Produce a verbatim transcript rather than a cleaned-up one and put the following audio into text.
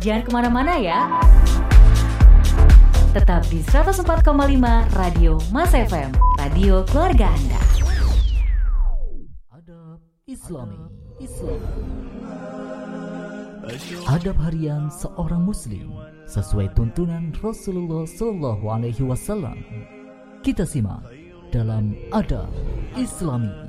Jangan kemana-mana ya. Tetap di seratus empat koma lima Radio Mas F M, radio keluarga Anda. Adab Islami, Islam. Adab harian seorang muslim sesuai tuntunan Rasulullah Shallallahu Alaihi Wasallam. Kita simak dalam Adab Islami.